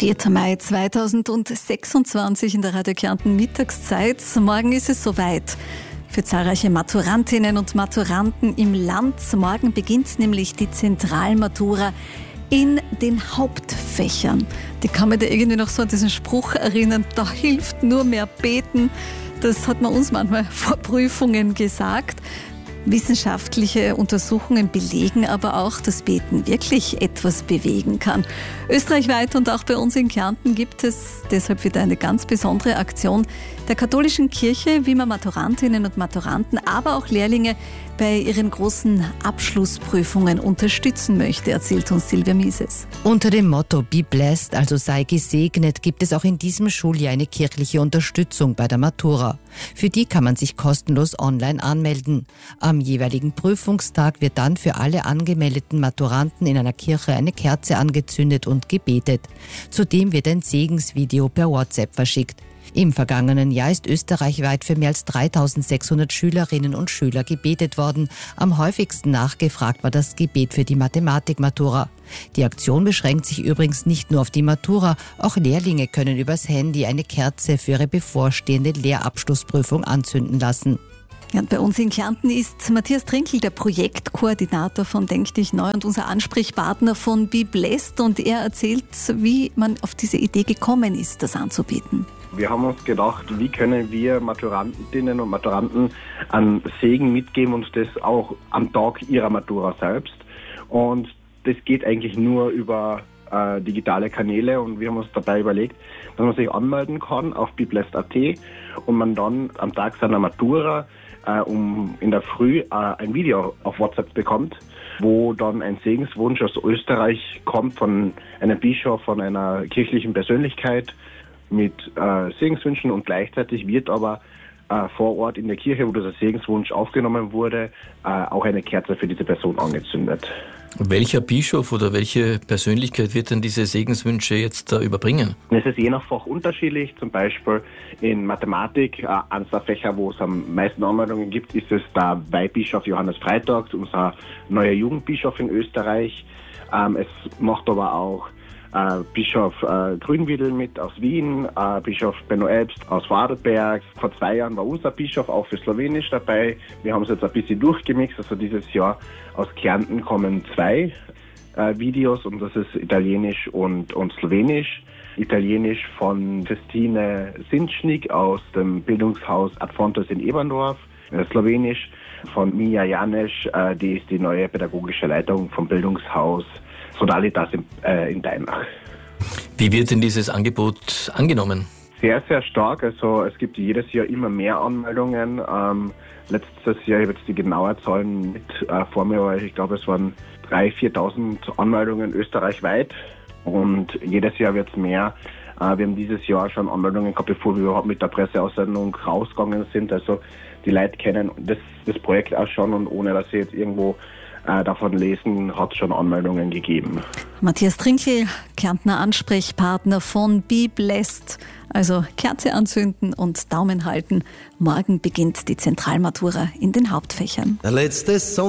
4. Mai 2026 in der Radio Kärnten Mittagszeit. Morgen ist es soweit. Für zahlreiche Maturantinnen und Maturanten im Land. Morgen beginnt nämlich die Zentralmatura in den Hauptfächern. Die kann man da irgendwie noch so an diesen Spruch erinnern, da hilft nur mehr beten. Das hat man uns manchmal vor Prüfungen gesagt. Wissenschaftliche Untersuchungen belegen aber auch, dass Beten wirklich etwas bewegen kann. Österreichweit und auch bei uns in Kärnten gibt es deshalb wieder eine ganz besondere Aktion der katholischen Kirche, wie man Maturantinnen und Maturanten, aber auch Lehrlinge bei ihren großen Abschlussprüfungen unterstützen möchte, erzählt uns Silvia Mieses. Unter dem Motto Be Blessed, also sei gesegnet, gibt es auch in diesem Schuljahr eine kirchliche Unterstützung bei der Matura. Für die kann man sich kostenlos online anmelden. Am jeweiligen Prüfungstag wird dann für alle angemeldeten Maturanten in einer Kirche eine Kerze angezündet und gebetet. Zudem wird ein Segensvideo per WhatsApp verschickt. Im vergangenen Jahr ist österreichweit für mehr als 3600 Schülerinnen und Schüler gebetet worden. Am häufigsten nachgefragt war das Gebet für die Mathematik-Matura. Die Aktion beschränkt sich übrigens nicht nur auf die Matura, auch Lehrlinge können übers Handy eine Kerze für ihre bevorstehende Lehrabschlussprüfung anzünden lassen. Ja, und bei uns in Kärnten ist Matthias Trinkl der Projektkoordinator von Denk dich neu und unser Ansprechpartner von Be Blessed, und er erzählt, wie man auf diese Idee gekommen ist, das anzubieten. Wir haben uns gedacht, wie können wir Maturantinnen und Maturanten einen Segen mitgeben und das auch am Tag ihrer Matura selbst. Und das geht eigentlich nur über digitale Kanäle, und wir haben uns dabei überlegt, dass man sich anmelden kann auf beblessed.at und man dann am Tag seiner Matura in der Früh ein Video auf WhatsApp bekommt, wo dann ein Segenswunsch aus Österreich kommt von einem Bischof, von einer kirchlichen Persönlichkeit mit Segenswünschen, und gleichzeitig wird aber vor Ort in der Kirche, wo dieser Segenswunsch aufgenommen wurde, auch eine Kerze für diese Person angezündet. Welcher Bischof oder welche Persönlichkeit wird denn diese Segenswünsche jetzt überbringen? Es ist je nach Fach unterschiedlich. Zum Beispiel in Mathematik, eines der Fächer, wo es am meisten Anmeldungen gibt, ist es der Weihbischof Johannes Freitag, unser neuer Jugendbischof in Österreich. Es macht aber auch Bischof Grünwiedel mit aus Wien, Bischof Benno Ebst aus Vorarlberg. Vor 2 Jahren war unser Bischof auch für Slowenisch dabei. Wir haben es jetzt ein bisschen durchgemixt. Also dieses Jahr aus Kärnten kommen 2 Videos, und das ist Italienisch und Slowenisch. Italienisch von Christine Sinschnik aus dem Bildungshaus Ad Fontes in Eberndorf. Slowenisch von Mija Janeš, die ist die neue pädagogische Leitung vom Bildungshaus Sodalitas in Deinach. Wie wird denn dieses Angebot angenommen? Sehr, sehr stark. Also es gibt jedes Jahr immer mehr Anmeldungen. Letztes Jahr, ich habe jetzt die genauen Zahlen mit vor mir, aber ich glaube, es waren 3.000, 4.000 Anmeldungen österreichweit, und jedes Jahr wird es mehr. Wir haben dieses Jahr schon Anmeldungen gehabt, bevor wir überhaupt mit der Presseaussendung rausgegangen sind. Also die Leute kennen das Projekt auch schon, und ohne dass sie jetzt irgendwo davon lesen, hat es schon Anmeldungen gegeben. Matthias Trinkl, Kärntner Ansprechpartner von Be Blessed. Also Kerze anzünden und Daumen halten. Morgen beginnt die Zentralmatura in den Hauptfächern. Der letzte Sommer